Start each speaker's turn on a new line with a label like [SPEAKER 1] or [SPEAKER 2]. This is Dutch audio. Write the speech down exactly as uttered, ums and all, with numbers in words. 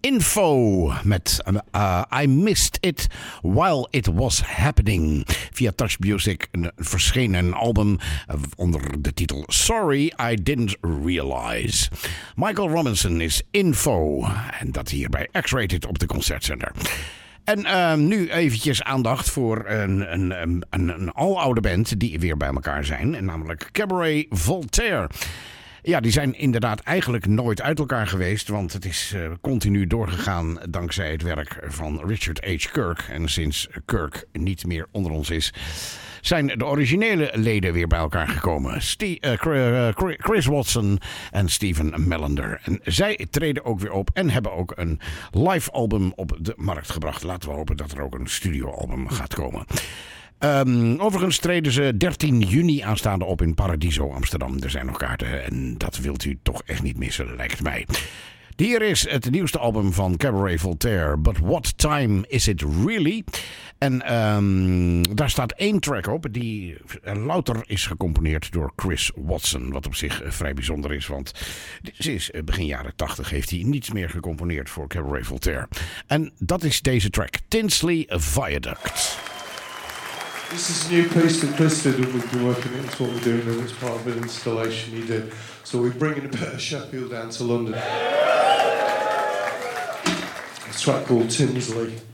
[SPEAKER 1] Info met uh, I Missed It While It Was Happening. Via Touch Music een verschenen album onder de titel Sorry I Didn't Realize. Michael Robinson is Info. En dat hier bij X-Rated op de Concertzender. En uh, nu eventjes aandacht voor een, een, een, een aloude band die weer bij elkaar zijn. Namelijk Cabaret Voltaire. Ja, die zijn inderdaad eigenlijk nooit uit elkaar geweest. Want het is uh, continu doorgegaan dankzij het werk van Richard H. Kirk. En sinds Kirk niet meer onder ons is, zijn de originele leden weer bij elkaar gekomen. Steve, uh, Chris Watson en Steven Melander. En zij treden ook weer op en hebben ook een live album op de markt gebracht. Laten we hopen dat er ook een studioalbum gaat komen. Um, overigens treden ze dertien juni aanstaande op in Paradiso Amsterdam. Er zijn nog kaarten en dat wilt u toch echt niet missen, lijkt mij. Hier is het nieuwste album van Cabaret Voltaire, But What Time Is It Really? En um, daar staat één track op die louter is gecomponeerd door Chris Watson. Wat op zich vrij bijzonder is, want ze is begin jaren tachtig heeft hij niets meer gecomponeerd voor Cabaret Voltaire. En dat is deze track, Tinsley Viaduct.
[SPEAKER 2] This is a new piece that Chris did, and we've been working it. It's what we're doing, and it's part of an installation he did. So we're bringing a bit of Sheffield down to London. It's a track called Tinsley.